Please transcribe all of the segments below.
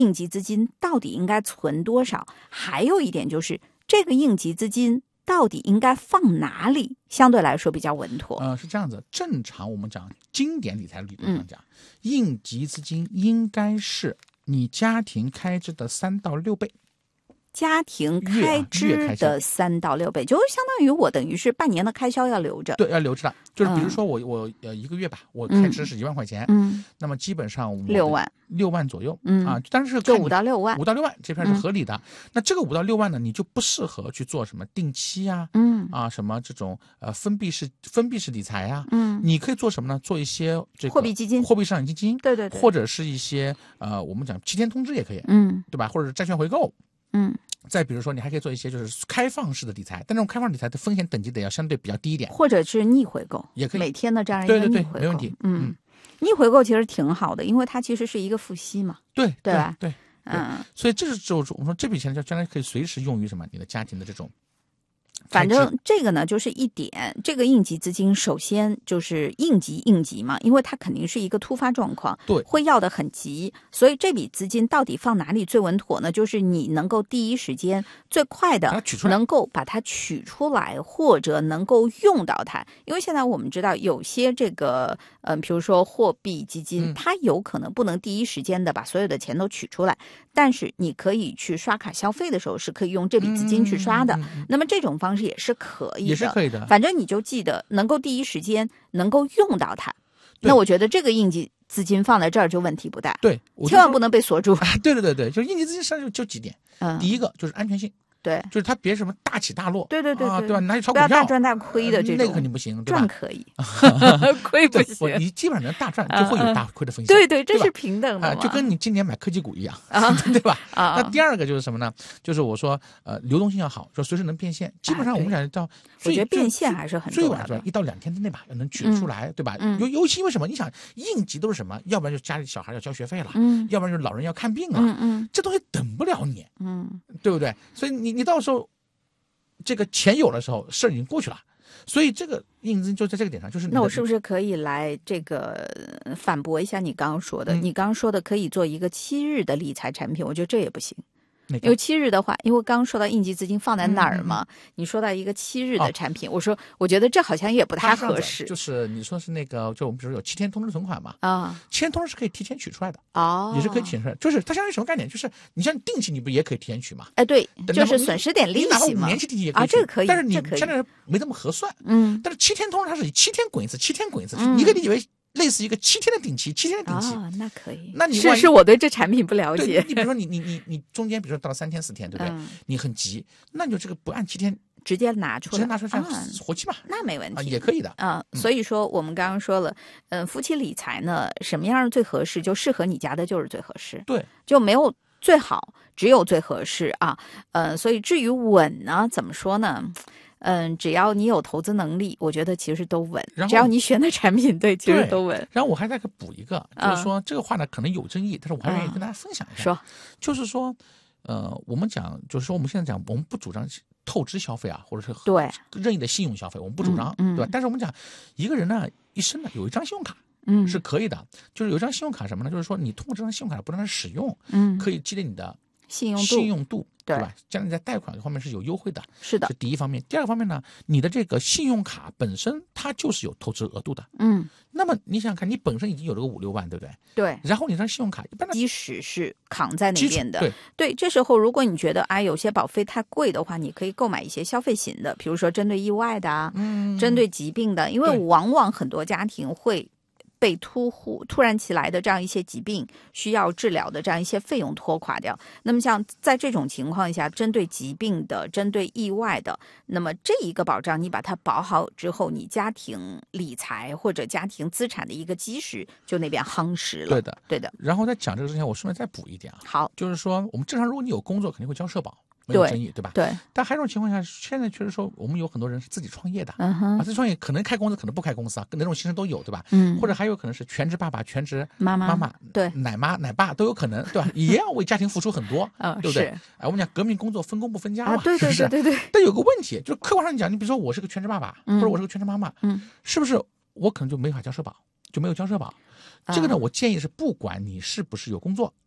应急资金到底应该存多少？还有一点就是这个应急资金到底应该放哪里，相对来说比较稳妥。 是这样子，正常我们讲经典理财理论上讲，应急资金应该是你家庭开支的3到6倍。 家庭开支的3到6倍，就是相当于我等于是半年的开销要留着。 对，要留着的。就是比如说我一个月吧，我开支是1万块钱，那么基本上 6万左右，但是就5到6万， 这片是合理的。那这个5到6万呢，你就不适合去做什么定期啊，什么这种封闭式理财啊，你可以做什么呢？做一些这个货币基金、 货币市场基金， 对， 或者是一些我们讲7天通知也可以，对吧？或者是债券回购。再比如说，你还可以做一些就是开放式的理财，但这种开放理财的风险等级得要相对比较低一点， 或者是逆回购也可以， 每天的这样一个逆回购， 没问题。 逆回购其实挺好的，因为它其实是一个付息嘛， 对吧？ 对，所以这是就是我们说这笔钱就将来可以随时用于什么？你的家庭的这种。 反正这个呢，就是一点，这个应急资金首先就是应急嘛，因为它肯定是一个突发状况， 对， 会要的很急，所以这笔资金到底放哪里最稳妥呢？就是你能够第一时间最快的能够把它取出来，或者能够用到它。因为现在我们知道有些这个比如说货币基金，它有可能不能第一时间的把所有的钱都取出来，但是你可以去刷卡消费的时候是可以用这笔资金去刷的。那么这种方式也是可以的，反正你就记得能够第一时间能够用到它。那我觉得这个应急资金放在这儿就问题不大， 对， 千万不能被锁住。 对，就是应急资金实际上就几点，第一个就是安全性。 对， 就是它别什么大起大落， 对吧？拿去炒股票， 不要大赚大亏的这种， 那个肯定不行，对吧？ 赚可以，亏不行。 你基本上能大赚，就会有大亏的风险。 对，这是平等的， 就跟你今年买科技股一样，对吧？那第二个就是什么呢？就是我说流动性要好，说随时能变现。基本上我们想到， 我觉得变现还是很重要的 ，1到2天之内吧，能取出来，对吧？尤其因为什么？你想应急都是什么？要不然就家里小孩要交学费了，要不然就是老人要看病了，这东西等不了你，对不对？所以你到时候。这个钱有的时候事儿已经过去了，所以这个应急资金就在这个点上，就是那我是不是可以来这个反驳一下你刚刚说的？你刚刚说的可以做一个7日的理财产品，我觉得这也不行。因为7日的话，因为刚刚说到应急资金放在哪儿嘛，你说到一个7日的产品，我觉得这好像也不太合适。 就是你说是那个，就我们比如说有7天通知存款嘛，7天通知是可以提前取出来的，也是可以提前出来，就是它相当于什么概念？就是你像定期你不也可以提前取嘛？ 哎，对，就是损失点利息嘛。 5年期定期也可以取， 这个可以， 但是你相对没这么合算。但是7天通知它是以7天滚一次，你可以理解为。类似一个7天的定期，7天的定期， 那可以。 那你是我对这产品不了解。 你比如说你中间比如说到了3天4天，对不对？你很急，那你就这个不按7天直接拿出来， 活期嘛， 那没问题， 也可以的所以说我们刚刚说了，夫妻理财呢，什么样最合适，就适合你家的就是最合适， 对， 就没有最好，只有最合适啊。所以至于稳呢，怎么说呢？只要你有投资能力，我觉得其实都稳。只要你选的产品对，其实都稳。 然后我还再给补一个，就是说这个话呢可能有争议，但是我还愿意跟大家分享一下。 说， 就是说，我们讲，就是说我们现在讲，我们不主张透支消费啊，或者是对任意的信用消费，我们不主张，对吧？但是我们讲，一个人呢一生呢有一张信用卡。是可以的，就是有一张信用卡什么呢？就是说你通过这张信用卡不断的使用，可以积累你的信用度，对吧？将来在贷款方面是有优惠的， 是的， 这第一方面。第二个方面呢，你的这个信用卡本身它就是有透支额度的，那么你想想看，你本身已经有这个5、6万，对不对？ 对。 然后你这张信用卡一般的基石是扛在那边的，对。这时候如果你觉得有些保费太贵的话，你可以购买一些消费型的，比如说针对意外的针对疾病的，因为往往很多家庭会被突然其来的这样一些疾病需要治疗的这样一些费用拖垮掉。那么像在这种情况下，针对疾病的、针对意外的，那么这一个保障你把它保好之后，你家庭理财或者家庭资产的一个基石就那边夯实了。对的。 然后在讲这个之前，我顺便再补一点啊。 好， 就是说我们正常如果你有工作，肯定会交社保。没有争议，对吧？ 对。 但还有一种情况下，现在确实说，我们有很多人是自己创业的，自己创业可能开公司，可能不开公司啊，哪种形式都有，对吧？或者还有可能是全职爸爸、全职妈妈， 对， 奶妈、奶爸都有可能，对吧？也要为家庭付出很多，对不对？我们讲革命工作分工不分家嘛， 对。 但有个问题，就是客观上讲，你比如说我是个全职爸爸，或者我是个全职妈妈，是不是我可能就没法交社保，就没有交社保？这个呢，我建议是，不管你是不是有工作，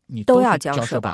你都要交社保。